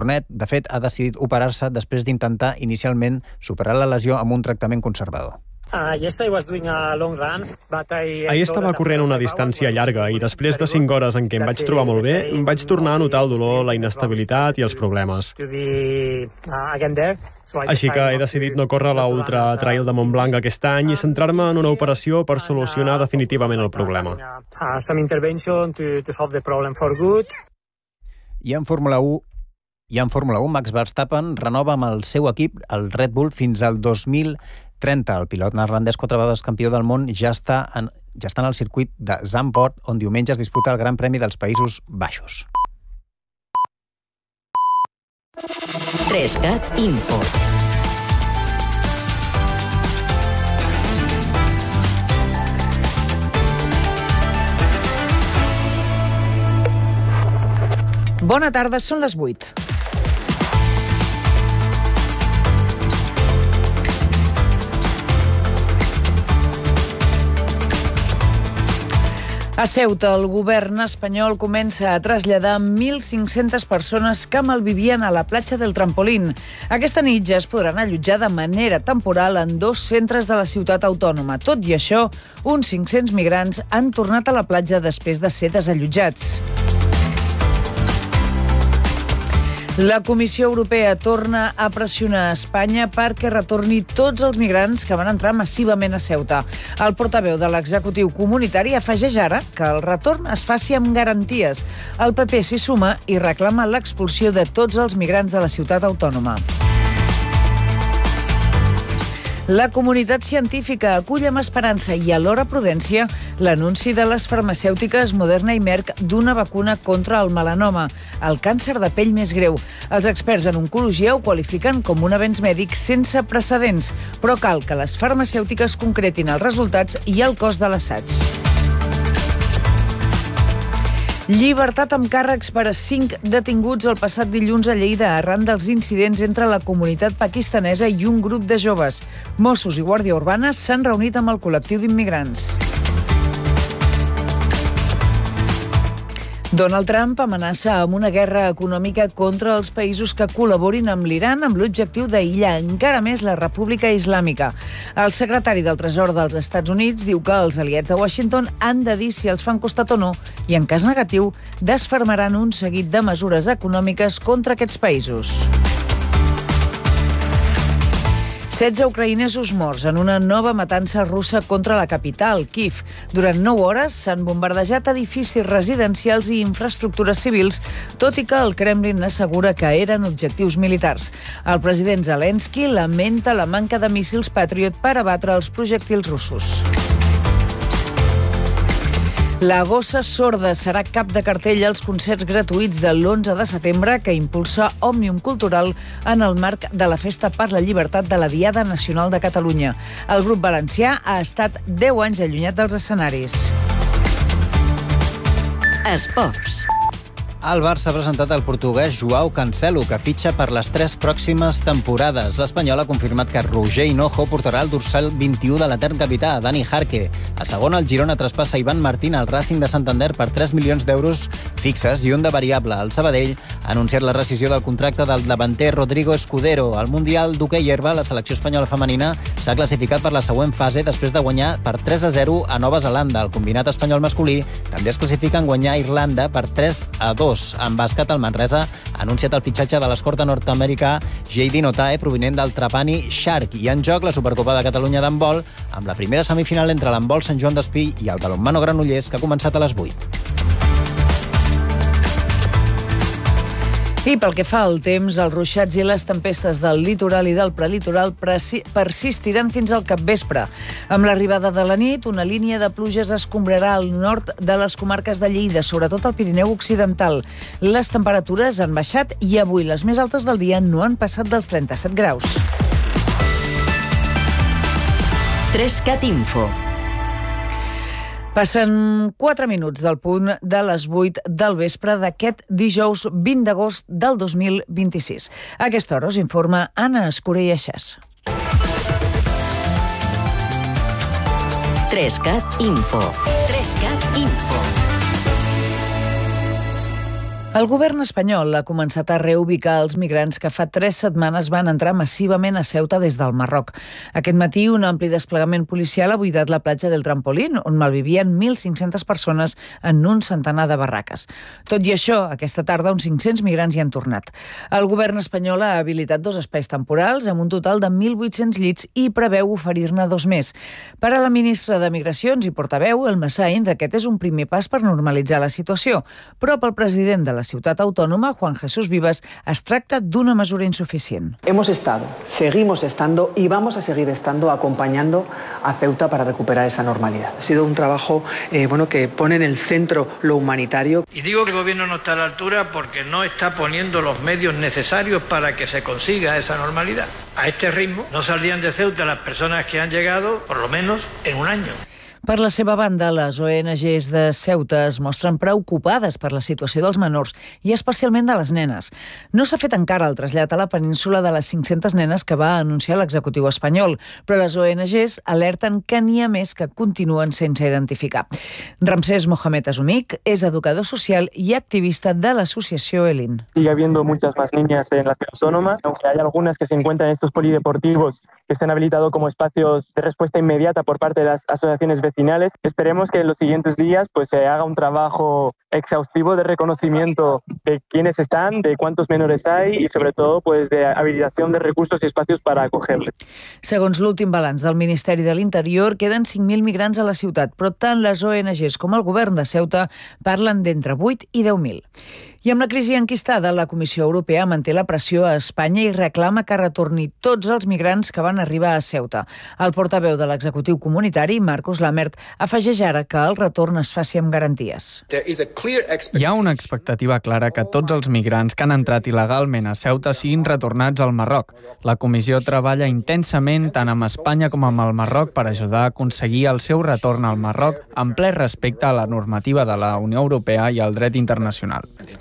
Cornet, de fet, ha decidit operar-se després d'intentar inicialment superar la lesió amb un tractament conservador. Ahir estava corrent una distància llarga i després de 5 hores en què em vaig trobar molt bé, vaig tornar a notar el dolor, la inestabilitat i els problemes. Així que he decidit no córrer la Ultra Trail de Montblanc aquest any i centrar-me en una operació per solucionar definitivament el problema. I en Fórmula 1, Max Verstappen renova amb el seu equip, el Red Bull, fins al 2030. El pilot neerlandès 4 vegades campió del món ja està en el circuit de Zandvoort, on diumenge es disputa el Gran Premi dels Països Baixos. 3CAT Info. Bona tarda, són les 8. A Ceuta, el govern espanyol comença a traslladar 1.500 persones que malvivien a la platja del Trampolín. Aquesta nit ja es podran allotjar de manera temporal en 2 centres de la ciutat autònoma. Tot i això, uns 500 migrants han tornat a la platja després de ser desallotjats. La Comissió Europea torna a pressionar a Espanya perquè retorni tots els migrants que van entrar massivament a Ceuta. El portaveu de l'executiu comunitari afegeix ara que el retorn es faci amb garanties. El PP s'hi suma i reclama l'expulsió de tots els migrants de la ciutat autònoma. La comunitat científica acull amb esperança i alhora prudència l'anunci de les farmacèutiques Moderna i Merck d'una vacuna contra el melanoma, el càncer de pell més greu. Els experts en oncologia ho qualifiquen com un avenç mèdic sense precedents, però cal que les farmacèutiques concretin els resultats i el cost de l'assaig. Llibertat amb càrrecs per a 5 detinguts el passat dilluns a Lleida arran dels incidents entre la comunitat pakistanesa i un grup de joves. Mossos i Guàrdia Urbana s'han reunit amb el col·lectiu d'immigrants. Donald Trump amenaça amb una guerra econòmica contra els països que col·laborin amb l'Iran amb l'objectiu d'aïllar encara més la República Islàmica. El secretari del Tresor dels Estats Units diu que els aliats de Washington han de dir si els fan costat o no i, en cas negatiu, desfermaran un seguit de mesures econòmiques contra aquests països. 16 ucraïnesos morts en una nova matança russa contra la capital, Kíev. Durant 9 hores s'han bombardejat edificis residencials i infraestructures civils, tot i que el Kremlin assegura que eren objectius militars. El president Zelensky lamenta la manca de míssils Patriot per abatre els projectils russos. La Gossa Sorda serà cap de cartell als concerts gratuïts de l'11 de setembre que impulsa Òmnium Cultural en el marc de la Festa per la Llibertat de la Diada Nacional de Catalunya. El grup valencià ha estat 10 anys allunyat dels escenaris. Esports. Al Barça ha presentat el portuguès Joao Cancelo, que fitxa per les 3 pròximes temporades. L'Espanyol ha confirmat que Roger Hinojo portarà el dorsal 21 de l'etern capità, Dani Jarque. A segona, el Girona traspassa Ivan Martín al Racing de Santander per 3 milions d'euros fixes i un de variable. El Sabadell ha anunciat la rescisió del contracte del davanter Rodrigo Escudero. Al Mundial d'hoquei herba, la selecció espanyola femenina s'ha classificat per la següent fase després de guanyar per 3-0 a Nova Zelanda. El combinat espanyol masculí també es classifica en guanyar a Irlanda per 3-2. En bàsquet, el Manresa ha anunciat el fitxatge de l'escorta nord-americà J.D. Notae, provinent del Trapani Shark. I en joc la Supercopa de Catalunya d'handbol, amb la primera semifinal entre l'handbol Sant Joan d'Espí i el balonmano Granollers, que ha començat a les 8. I pel que fa al temps, els ruixats i les tempestes del litoral i del prelitoral persistiran fins al capvespre. Amb l'arribada de la nit, una línia de pluges escombrarà al nord de les comarques de Lleida, sobretot al Pirineu Occidental. Les temperatures han baixat i avui les més altes del dia no han passat dels 37 graus. 3CAT Info. Passen 4 minuts del punt de les 8 del vespre d'aquest dijous 20 d'agost del 2026. A aquesta hora us informa Anna Escuré i Aixàs. 3CAT Info. 3CAT Info. El govern espanyol ha començat a reubicar els migrants que fa 3 setmanes van entrar massivament a Ceuta des del Marroc. Aquest matí, un ampli desplegament policial ha buidat la platja del Trampolín, on malvivien 1.500 persones en un centenar de barraques. Tot i això, aquesta tarda uns 500 migrants hi han tornat. El govern espanyol ha habilitat 2 espais temporals amb un total de 1.800 llits i preveu oferir-ne 2 més. Per a la ministra de Migracions i portaveu, Elma Sainz, aquest és un primer pas per normalitzar la situació, però pel president de la ciutat autònoma, Juan Jesús Vives, es tracta d'una mesura insuficient. Hemos estado, seguimos estando y vamos a seguir estando acompañando a Ceuta para recuperar esa normalidad. Ha sido un trabajo que pone en el centro lo humanitario. Y digo que el gobierno no está a la altura porque no está poniendo los medios necesarios para que se consiga esa normalidad. A este ritmo no saldrían de Ceuta las personas que han llegado, por lo menos, en un año. Per la seva banda, les ONGs de Ceuta es mostren preocupades per la situació dels menors i especialment de les nenes. No s'ha fet encara el trasllat a la península de les 500 nenes que va anunciar l'executiu espanyol, però les ONGs alerten que n'hi ha més que continuen sense identificar. Ramsés Mohamed Azumik és educador social i activista de l'associació ELIN. Sigue habiendo muchas más niñas en la ciudad autónoma, aunque hay algunas que se encuentran en estos polideportivos que están habilitados como espacios de respuesta inmediata por parte de las asociaciones vecinales. Esperemos que en los siguientes días se haga un trabajo exhaustivo de reconocimiento de quiénes están, de cuántos menores hay y sobre todo de habilitación de recursos y espacios para acogerles. Segons l'últim balanç del Ministeri de l'Interior, queden 5.000 migrants a la ciutat, però tant les ONGs com el govern de Ceuta parlen d'entre 8 i 10.000. I amb la crisi enquistada, la Comissió Europea manté la pressió a Espanya i reclama que retorni tots els migrants que van arribar a Ceuta. El portaveu de l'executiu comunitari, Marcus Lammert, afegeix ara que el retorn es faci amb garanties. Hi ha una expectativa clara que tots els migrants que han entrat il·legalment a Ceuta siguin retornats al Marroc. La Comissió treballa intensament tant amb Espanya com amb el Marroc per ajudar a aconseguir el seu retorn al Marroc en ple respecte a la normativa de la Unió Europea i al dret internacional.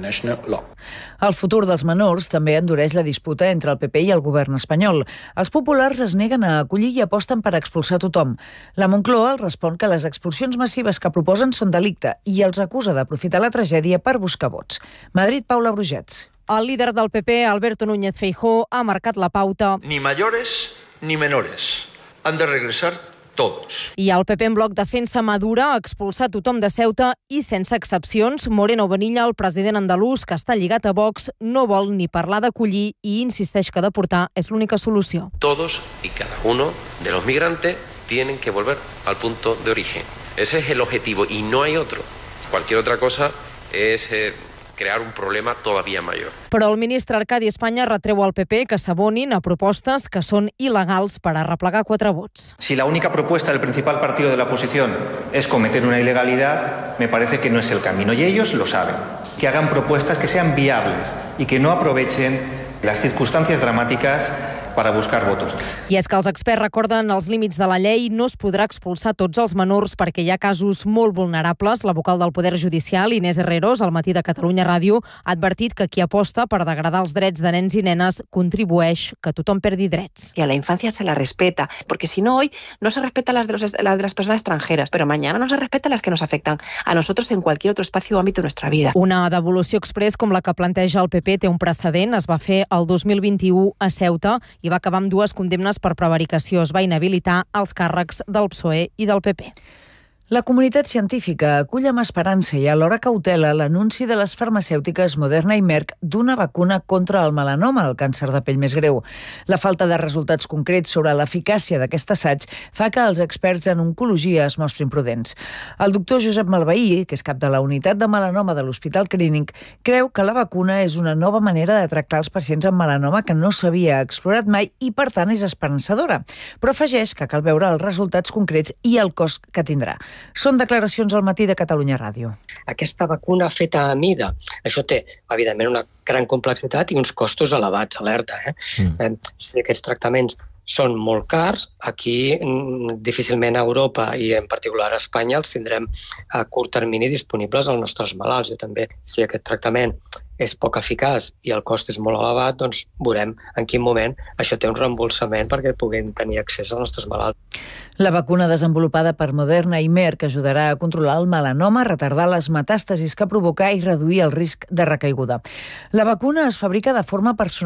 El futur dels menors també endureix la disputa entre el PP i el govern espanyol. Els populars es neguen a acollir i aposten per expulsar tothom. La Moncloa els respon que les expulsions massives que proposen són delicte i els acusa d'aprofitar la tragèdia per buscar vots. Madrid, Paula Brugets. El líder del PP, Alberto Núñez Feijóo, ha marcat la pauta. Ni mayores ni menores. Han de regresar todos. I el PP en bloc defensa Madura a expulsar tothom de Ceuta i sense excepcions. Moreno Bonilla, el president andalús, que està lligat a Vox, no vol ni parlar d'acollir i insisteix que deportar és l'única solució. Todos y cada uno de los migrantes tienen que volver al punto de origen. Ese es el objetivo y no hay otro. Cualquier otra cosa es crear un problema todavía mayor. Però el ministre Arcadi Espanya retreu al PP que s'abonin a propostes que són il·legals per arreplegar 4 vots. Si la única propuesta del principal partido de la oposición es cometer una ilegalidad, me parece que no es el camino y ellos lo saben. Que hagan propuestas que sean viables y que no aprovechen las circunstancias dramáticas para buscar votos. I és que els experts recorden els límits de la llei, no es podrà expulsar tots els menors perquè hi ha casos molt vulnerables. La vocal del Poder Judicial, Inés Herreros, al Matí de Catalunya Ràdio, ha advertit que qui aposta per degradar els drets de nens i nenes contribueix que tothom perdi drets. Y a la infancia se la respeta, porque si no hoy no se respeta las de las personas extranjeras, pero mañana no se respeta las que nos afectan a nosotros en cualquier otro espacio o ámbito de nuestra vida. Una devolució express com la que planteja el PP té un precedent. Es va fer el 2021 a Ceuta i va acabar amb 2 condemnes per prevaricació. Es va inhabilitar els càrrecs del PSOE i del PP. La comunitat científica acull amb esperança i alhora cautela l'anunci de les farmacèutiques Moderna i Merck d'una vacuna contra el melanoma, el càncer de pell més greu. La falta de resultats concrets sobre l'eficàcia d'aquest assaig fa que els experts en oncologia es mostrin prudents. El doctor Josep Malveí, que és cap de la unitat de melanoma de l'Hospital Clínic, creu que la vacuna és una nova manera de tractar els pacients amb melanoma que no s'havia explorat mai i, per tant, és esperançadora. Però afegeix que cal veure els resultats concrets i el cost que tindrà. Són declaracions al Matí de Catalunya Ràdio. Aquesta vacuna feta a mida, això té, evidentment, una gran complexitat i uns costos elevats, alerta. Si aquests tractaments són molt cars, aquí difícilment a Europa i en particular a Espanya els tindrem a curt termini disponibles als nostres malalts. Jo també, si aquest tractament és poc eficaç i el cost és molt elevat, doncs veurem en quin moment això té un reembolsament perquè puguin tenir accés als nostres malalts. La vacuna desenvolupada per Moderna i Merck ajudarà a controlar el melanoma, retardar les metàstasis que provoca i reduir el risc de recaiguda. La vacuna es fabrica de forma personalitzada